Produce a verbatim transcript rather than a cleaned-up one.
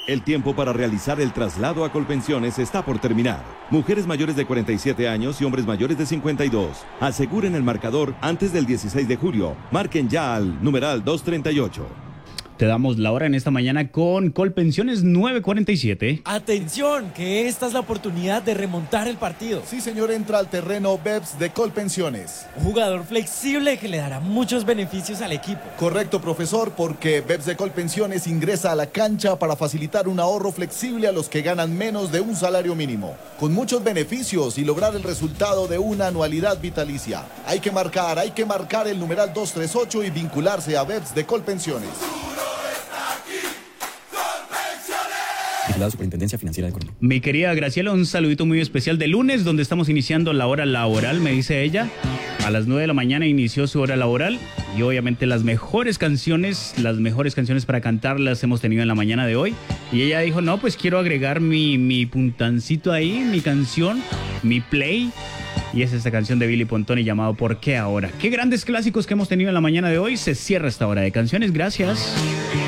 El tiempo para realizar el traslado a Colpensiones está por terminar. Mujeres mayores de cuarenta y siete años y hombres mayores de cincuenta y dos. Aseguren el marcador antes del dieciséis de julio. Marquen ya al numeral doscientos treinta y ocho. Te damos la hora en esta mañana con Colpensiones nueve cuarenta y siete. Atención, que esta es la oportunidad de remontar el partido. Sí, señor, entra al terreno Beps de Colpensiones. Un jugador flexible que le dará muchos beneficios al equipo. Correcto, profesor, porque Beps de Colpensiones ingresa a la cancha para facilitar un ahorro flexible a los que ganan menos de un salario mínimo, con muchos beneficios y lograr el resultado de una anualidad vitalicia. Hay que marcar, hay que marcar el numeral doscientos treinta y ocho y vincularse a Beps de Colpensiones. La Superintendencia Financiera de Colombia. Mi querida Graciela, un saludito muy especial de lunes, donde estamos iniciando la hora laboral, me dice ella. A las nueve de la mañana inició su hora laboral y obviamente las mejores canciones, las mejores canciones para cantar las hemos tenido en la mañana de hoy. Y ella dijo, no, pues quiero agregar mi, mi puntancito ahí, mi canción, mi play. Y es esta canción de Billy Pontoni llamado ¿Por qué ahora? Qué grandes clásicos que hemos tenido en la mañana de hoy. Se cierra esta hora de canciones. Gracias.